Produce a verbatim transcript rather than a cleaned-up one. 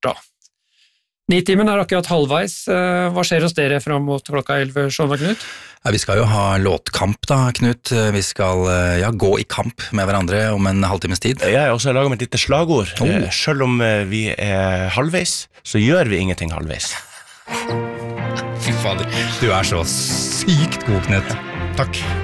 da. Nitimen er akkurat halvveis. Hva skjer hos dere frem mot klokka elleve, Sean og Knut? Ja, vi skal jo ha låtkamp da, Knut. Vi skal ja, gå i kamp med hverandre om en halvtimes tid. Jeg har også laget med et lite slagord. Oh. Selv om vi er halvveis, så gjør vi ingenting halvveis. Fy fader, du er så sykt god, Knut. Takk.